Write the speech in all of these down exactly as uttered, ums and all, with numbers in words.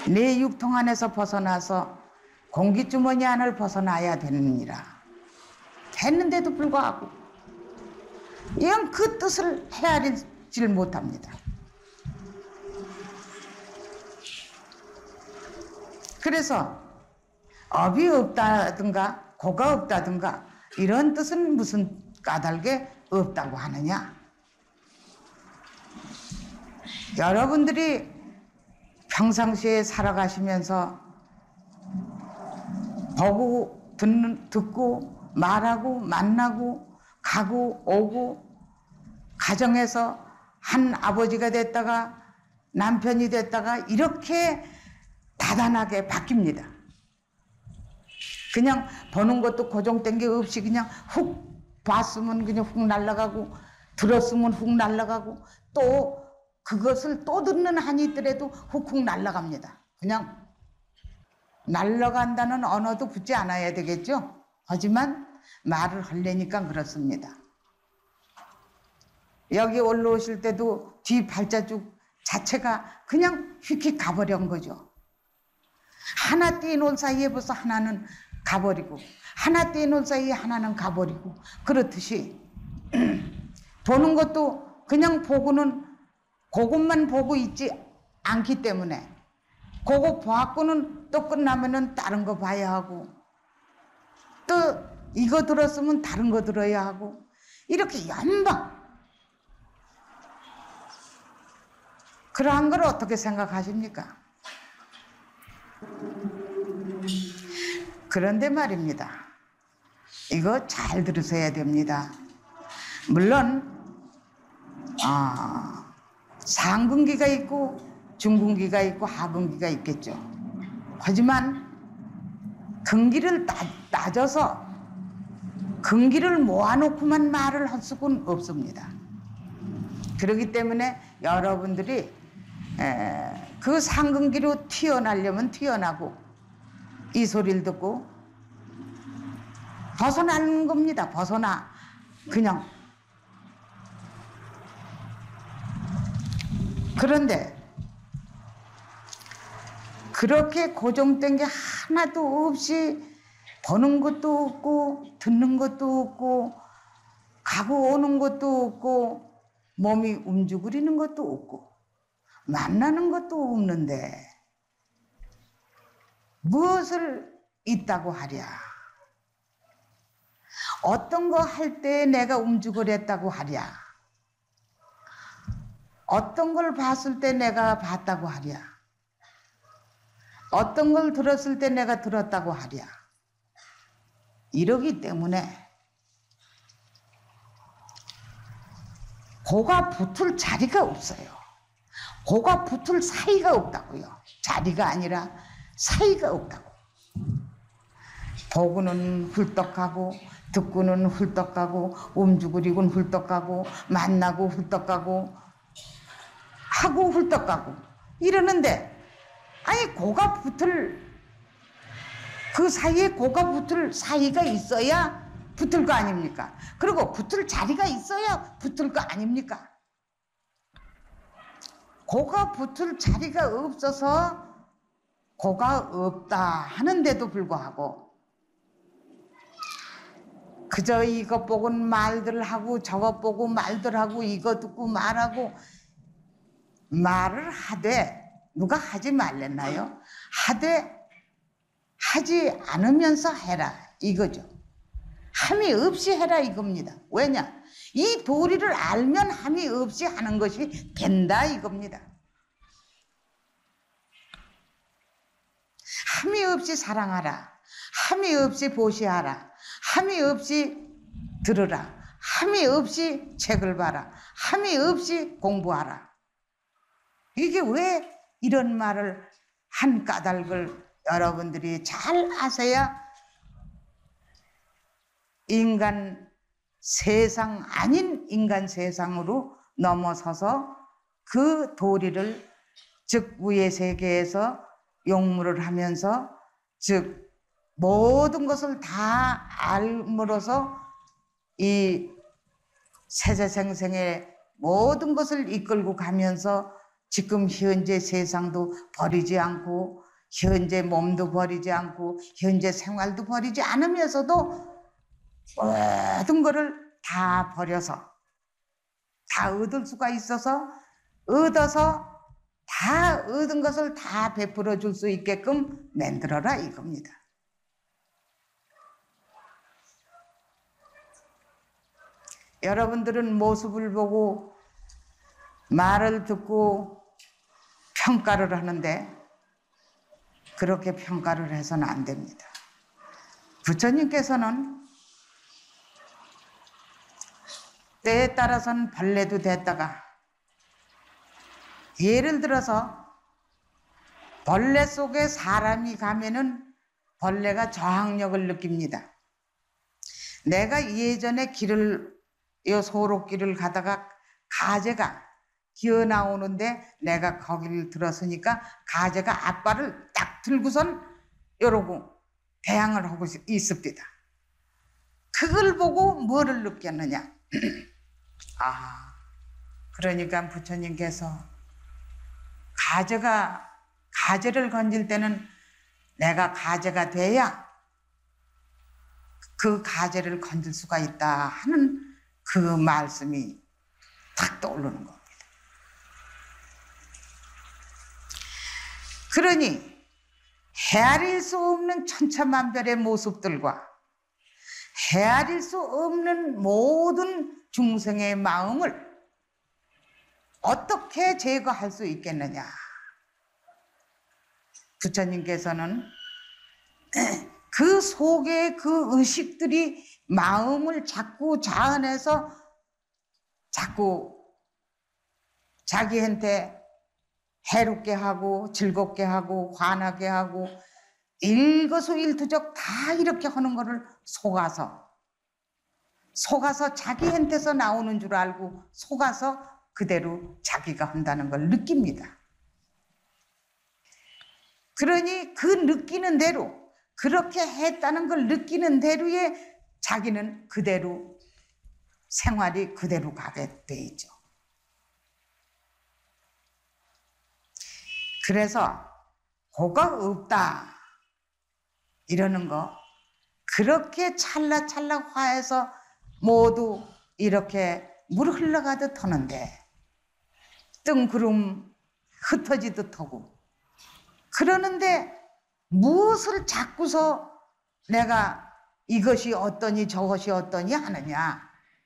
내 육통 안에서 벗어나서 공기주머니 안을 벗어나야 되느니라. 했는데도 불구하고 영 그 뜻을 헤아리질 못합니다. 그래서 업이 없다든가 고가 없다든가 이런 뜻은 무슨 까닭에 없다고 하느냐. 여러분들이 평상시에 살아가시면서 보고 듣는, 듣고 말하고 만나고 가고 오고 가정에서 한 아버지가 됐다가 남편이 됐다가 이렇게 다단하게 바뀝니다. 그냥 보는 것도 고정된 게 없이 그냥 훅 봤으면 그냥 훅 날아가고 들었으면 훅 날아가고 또 그것을 또 듣는 한이 있더라도 훅훅 날아갑니다. 그냥 날아간다는 언어도 붙지 않아야 되겠죠. 하지만 말을 하려니까 그렇습니다. 여기 올라오실 때도 뒤 발자국 자체가 그냥 휙휙 가버린 거죠. 하나 떼놓은 사이에 벌써 하나는 가버리고 하나 떼놓은 사이에 하나는 가버리고 그렇듯이 보는 것도 그냥 보고는 그것만 보고 있지 않기 때문에 그거 보았고는 또 끝나면은 다른 거 봐야 하고 또 이거 들었으면 다른 거 들어야 하고 이렇게 연방 그러한 걸 어떻게 생각하십니까? 그런데 말입니다. 이거 잘 들으셔야 됩니다. 물론 아, 상근기가 있고 중근기가 있고 하근기가 있겠죠. 하지만 근기를 따, 따져서 근기를 모아놓고만 말을 할 수는 없습니다. 그렇기 때문에 여러분들이 에, 그 상근기로 튀어나려면 튀어나고 이 소리를 듣고 벗어나는 겁니다. 벗어나 그냥. 그런데 그렇게 고정된 게 하나도 없이 보는 것도 없고 듣는 것도 없고 가고 오는 것도 없고 몸이 움직이는 것도 없고 만나는 것도 없는데 무엇을 있다고 하랴. 어떤 거 할 때 내가 움직이랬다고 하랴. 어떤 걸 봤을 때 내가 봤다고 하랴. 어떤 걸 들었을 때 내가 들었다고 하랴. 이러기 때문에 고가 붙을 자리가 없어요. 고가 붙을 사이가 없다고요. 자리가 아니라 사이가 없다고. 보고는 훌떡하고 듣고는 훌떡하고 움죽으리곤 훌떡하고 만나고 훌떡하고 하고 훌떡하고 이러는데 아니 고가 붙을 그 사이에 고가 붙을 사이가 있어야 붙을 거 아닙니까? 그리고 붙을 자리가 있어야 붙을 거 아닙니까? 고가 붙을 자리가 없어서 고가 없다 하는데도 불구하고 그저 이것 보고 말들 하고 저것 보고 말들 하고 이거 듣고 말하고 말을 하되 누가 하지 말랬나요? 하되 하지 않으면서 해라 이거죠. 함이 없이 해라 이겁니다. 왜냐? 이 도리를 알면 함이 없이 하는 것이 된다 이겁니다. 함이 없이 사랑하라. 함이 없이 보시하라. 함이 없이 들으라. 함이 없이 책을 봐라. 함이 없이 공부하라. 이게 왜 이런 말을 한 까닭을 여러분들이 잘 아셔야 인간 세상 아닌 인간 세상으로 넘어서서 그 도리를 즉 위의 세계에서 용무를 하면서 즉 모든 것을 다 알므로써 이 세세생생의 모든 것을 이끌고 가면서 지금 현재 세상도 버리지 않고 현재 몸도 버리지 않고 현재 생활도 버리지 않으면서도 모든 거를 다 버려서 다 얻을 수가 있어서 얻어서 다 얻은 것을 다 베풀어 줄 수 있게끔 만들어라 이겁니다. 여러분들은 모습을 보고 말을 듣고 평가를 하는데 그렇게 평가를 해서는 안 됩니다. 부처님께서는 때에 따라서는 벌레도 됐다가 예를 들어서 벌레 속에 사람이 가면은 벌레가 저항력을 느낍니다. 내가 예전에 길을 요 소록길을 가다가 가재가 기어 나오는데 내가 거기를 들었으니까 가재가 앞발을 딱 들고선 이러고 대항을 하고 있습니다. 그걸 보고 뭐를 느꼈느냐? 아, 그러니까 부처님께서 가재가 가재를 건질 때는 내가 가재가 돼야 그 가재를 건질 수가 있다 하는 그 말씀이 탁 떠오르는 겁니다. 그러니 헤아릴 수 없는 천차만별의 모습들과 헤아릴 수 없는 모든 중생의 마음을 어떻게 제거할 수 있겠느냐? 부처님께서는 그 속에 그 의식들이 마음을 자꾸 자아내서 자꾸 자기한테 해롭게 하고 즐겁게 하고 화나게 하고 일거수일투족 다 이렇게 하는 거를 속아서 속아서 자기한테서 나오는 줄 알고 속아서 그대로 자기가 한다는 걸 느낍니다. 그러니 그 느끼는 대로 그렇게 했다는 걸 느끼는 대로에 자기는 그대로 생활이 그대로 가게 돼 있죠. 그래서 호가 없다 이러는 거 그렇게 찰나찰나 화해서 모두 이렇게 물 흘러가듯 하는데 뜬구름 흩어지듯 하고 그러는데 무엇을 자꾸서 내가 이것이 어떠니 저것이 어떠니 하느냐.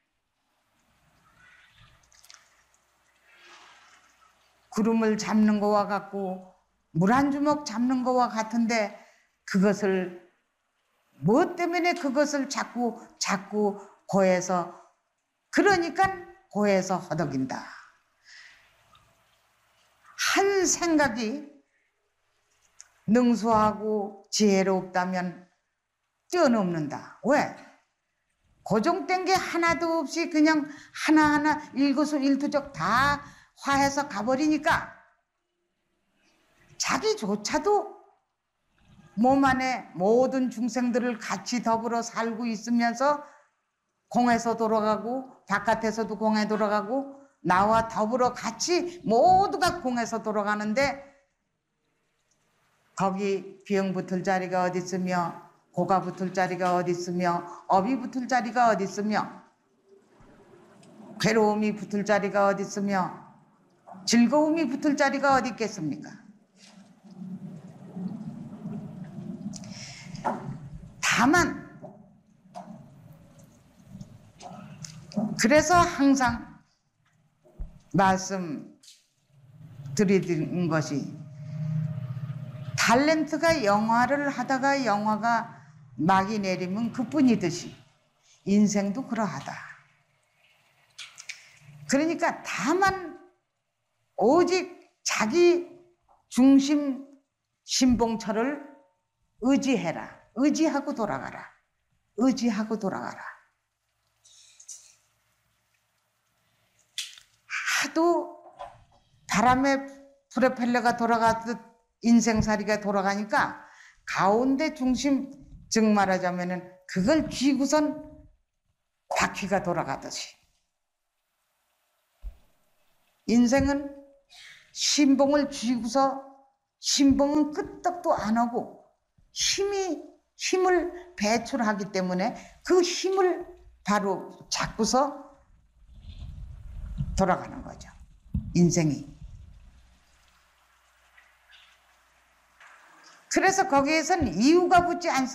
구름을 잡는 거와 같고 물 한 주먹 잡는 거와 같은데 그것을 무엇 때문에 그것을 자꾸 자꾸 고해서 그러니까 고해서 허덕인다. 한 생각이 능수하고 지혜롭다면 뛰어넘는다. 왜? 고정된 게 하나도 없이 그냥 하나하나 일거수일투족 다 화해서 가버리니까 자기조차도 몸 안에 모든 중생들을 같이 더불어 살고 있으면서 공에서 돌아가고 바깥에서도 공에 돌아가고 나와 더불어 같이 모두가 공에서 돌아가는데 거기 비용 붙을 자리가 어디 있으며 고가 붙을 자리가 어디 있으며 업이 붙을 자리가 어디 있으며 괴로움이 붙을 자리가 어디 있으며 즐거움이 붙을 자리가 어디 있겠습니까? 다만 그래서 항상 말씀드리는 것이 탤런트가 영화를 하다가 영화가 막이 내리면 그뿐이듯이 인생도 그러하다. 그러니까 다만 오직 자기 중심 신봉처를 의지해라. 의지하고 돌아가라. 의지하고 돌아가라. 하도 바람에 프로펠러가 돌아가듯 인생살이가 돌아가니까 가운데 중심, 즉 말하자면은 그걸 쥐고선 바퀴가 돌아가듯이 인생은 신봉을 쥐고서 신봉은 끄떡도 안 하고 힘이 힘을 배출하기 때문에 그 힘을 바로 잡고서 돌아가는 거죠. 인생이. 그래서 거기에선 이유가 붙지 않습니다.